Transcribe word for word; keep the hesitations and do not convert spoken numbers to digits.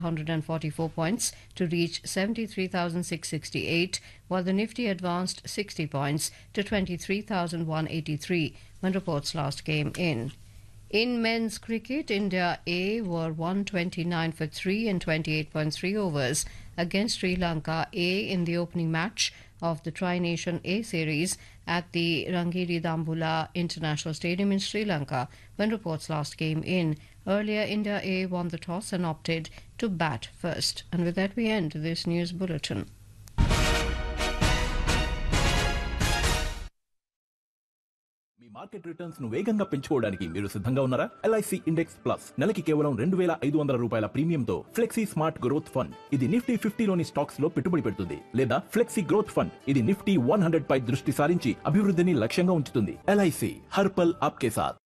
one hundred forty-four points to reach seventy-three thousand six hundred sixty-eight, while the Nifty advanced sixty points to twenty-three thousand one hundred eighty-three when reports last came in. In men's cricket, India A were one hundred twenty-nine for three in twenty-eight point three overs against Sri Lanka A in the opening match of the Tri-Nation A series at the Rangiri Dambula International Stadium in Sri Lanka when reports last came in. Earlier, India A won the toss and opted to bat first. And with that, we end this news bulletin. Me market returns ను వేగంగా పెంచుకోవడానికి మీరు సిద్ధంగా ఉన్నారా? LIC index plus నెలకి కేవలం రెండు వేల ఐదు వందల రూపాయల ప్రీమియంతో ఫ్లెక్సీ స్మార్ట్ గ్రోత్ ఫండ్. ఇది నిఫ్టీ ఫిఫ్టీలోని స్టాక్స్ లో పెట్టుబడి పెడుతుంది. లేదా ఫ్లెక్సీ గ్రోత్ ఫండ్. ఇది నిఫ్టీ వంద పై దృష్టి సారించి అభివృద్ధిని లక్ష్యంగా ఉంచుతుంది. ఎల్ఐసి హర్ పల్ ఆప్కే సాథ్.